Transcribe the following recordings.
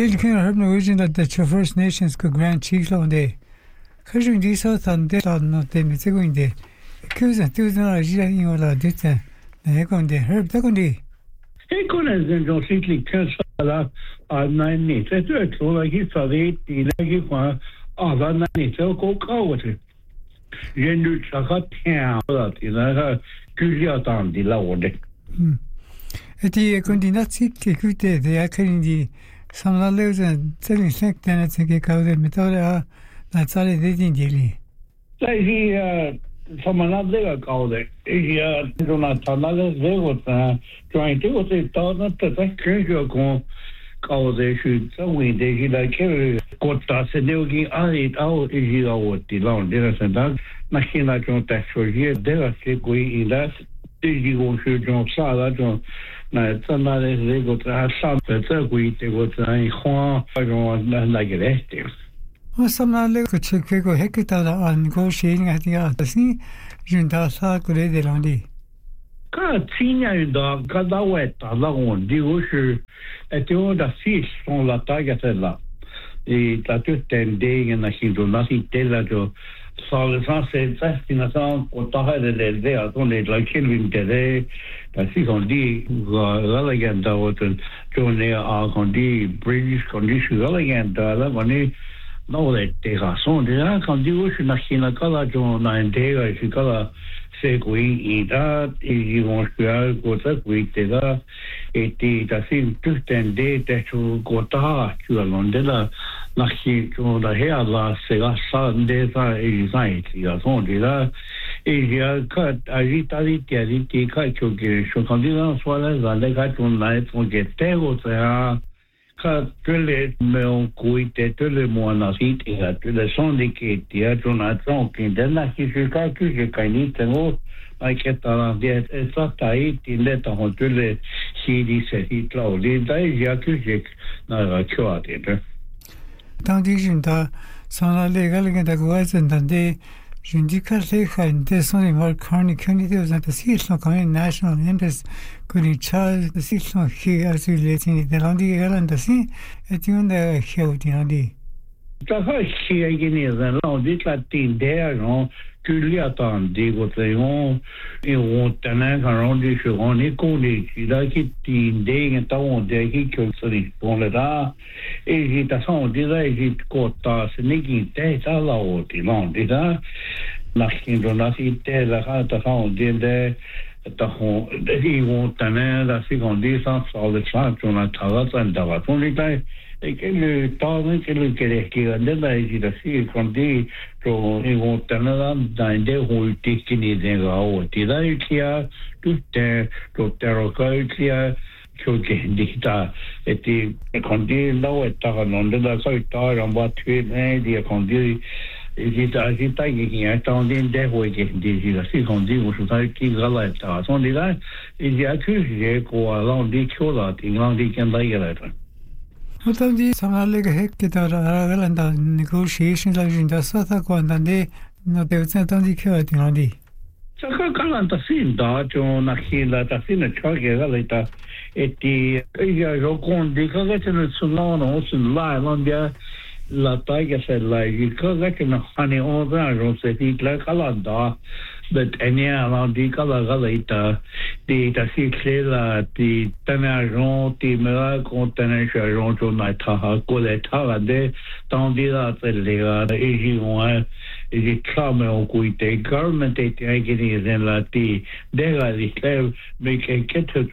Kilkin herb Norwegian that the First Nations could grant chief on day. Kajun di south and dead on not them it's going day. Accusing two Nigeria in all our dita. The Ekon de herb Tagondi. Ekon has been completely cancelled on 9 minutes. I do it like he saw the 8 like one other 9 minutes. I'll go with it. Jendu Chaka Town, Kuya down the lower deck. At the Condinati, Kikute, the Akari, some lives and selling snack tenants and kick out the method. That's all it is in Jelly. Like he, someone up there called it. He, do not tell us they were trying to say, thought not that I can't go. Call they should so we they like got us and they'll get out is what the long dinner and that machine I don't that for here there are we in that you go should don't saw that don't now somebody they got some that we they got I don't like it. Well, some could check go hector on negotiating at the art. See, Jundasa could read the Landy. 看青年的看到外打那问题我是就的是从了大概是了他就等的那些就那些的了就少了上谁在那上我大概的来啊从那来看问题的但是讲的我来讲的我就那啊讲的 British condition 我来讲的了我呢那我来这个送的啊讲的我是那些那个就那这个是个se qui ida e vont faire cosa qui te da e ti da sin tutende te tu gota tu alondela la chi tu da hea la se la sande sa e sai ti da son de la e ya ka agita di ti ka che so candidato sulla la lega tu na tu che te o sa ka tele me on kui te tele mo na sit e tele son de che ti a Jonathan che della chi se ka che kai tengo ai che ta de esatta e ti letta ho tele si di se ti tlo le dai ya che na ga chwa de 当地人他上了那个的国家的的人家看谁看的所以我看你看你的那个是说看 national interest 可以查的是说去而是来听的当地人的是这样的好的当地这个是一个呢让你来听的然后就了当地我这样因为我当然看让你说我你讲的其他去听的到我的去就是你讲了的e ji ta son de la ji kota se ne gi te ta la o ti non de da la kin do na si te la ha ta son de ta ho de hi wo ta ne la si gon di sa so le cha tu na ta la tan da va ton li tai e che le ta ne che le che de la ji da si con di to e wo ta na da de ho ti ki ni de ga o ti da ki ya tu te to te ro ka ki ya che dicta e ti condi no e ta non da sai ta ran va tu ne di condi e di ta che ya ta din de ho che di la si condi wo su ta ki ga la ta son di la e ya che je ko la di cho la ti lang di kan dai ga la Όταν δει σαν να λέγε και τα άλλα negotiations la junta sa ta quando de no te usa tanto che a ti non di Saka kalanta sinda jo na hila ta sina choge galita eti ya jo con di kaga tena sulano sun la landia la taiga se la yi kaga tena hani oda ro se ti la kalanda but enia la di kala galita di ta si klela di tena ron ti mera con tena ron jo na ta ko le ta de tandi la te le e ji wa e clame o cui te government e te agini in la ti de la di clev me che to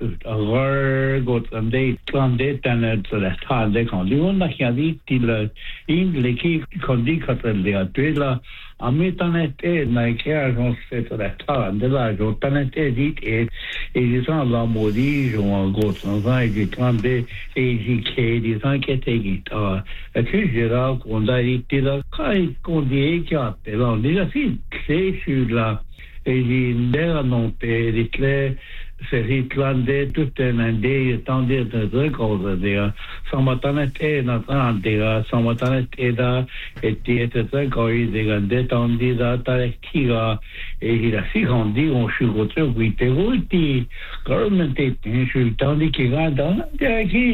a got and they clandé tan to the time they con di una che di la in le che con di le a la a metanete na che a non se to the time de la go tanete di e di sono la modi jo go so vai di clandé e di che di san che te gi a che gira con dai ti la kai con di che però déjà si c'est sur la et l'hiver non per le se ritlande tutte nande tande de cose de samatanete na tande samatanete da e tiete de coi de tande da takiga e la si grandi on chugote vite volti government e tande che gada de qui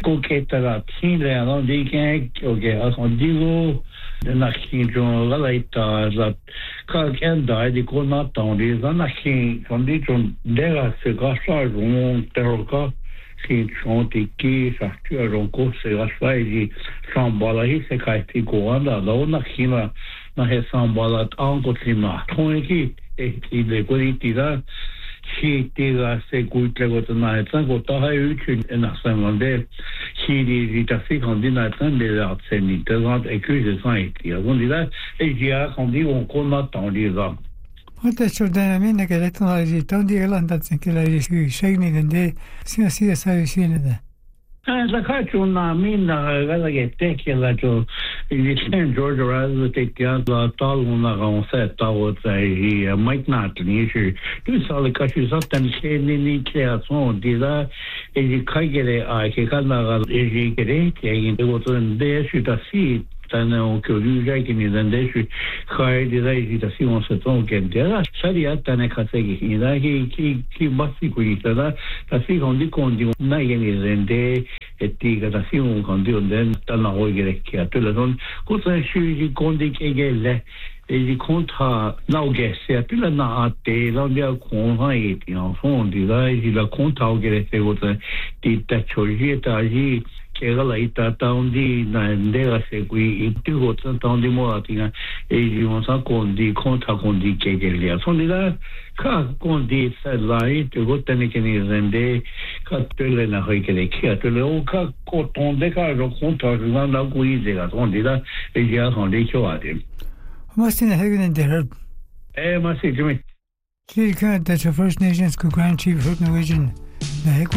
koketa la tine la dike oke ason digo na kinjon la laita la ka kenda di kona tandi na kin kondi jon dera se gasa ron teroka kin chonti ki sa tu ronko se gasa di sambala hi se kaiti goanda la na kina na he sambala anko klima tonki e de koitira si tira se kuitlego na etsango taha üçün enasamande si di tasi kandina etsan de la tseni tezant ekuse saniti agondila e dia kandi on kona tandira Mutta Jordanamina che tecnologia tanti elantatsen che la scegliende sia sai sinede la cacciuna mina la che te che la jo il Georgia Razzo te la taluna con setta o sei Mike Natney tu sai che ci sono ni creazione di la e di cagliere a che canna e che in devoto de città sì tanto che lui che mi dende su kai di dai di si on se ton che dera saria tane khasegi ida ki basi qui da si condi na ye ni dende e ti ga si on condi den tana ho gere che a tele non cosa si condi che gelle e di conta no che se a tele na ate la dia con hai ti on fondi dai di la conta ho gere che cosa ti ta chorieta ji che la ita taundi na ndera se qui tu ho taundi mo atina e io sa condi conta condi che gelle sono da ka condi sa lai tu go tene che ni rende ka tele na ho che che tele o ka ko tonde ka ro conta na na qui de la sono da e ya sono de cho ade ma sine hegen de herb ma si jimi She can't that First Nations Grand Chief Hook Norwegian